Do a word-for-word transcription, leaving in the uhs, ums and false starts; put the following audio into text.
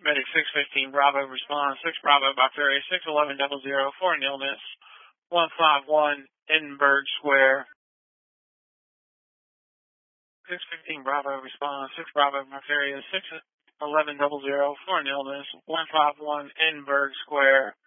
Medic six fifteen Bravo response, six Bravo by ferry, six eleven double zero for an illness, one five one Edinburgh Square. six fifteen Bravo response, six Bravo by ferry, six eleven double zero for an illness, one five one Edinburgh Square.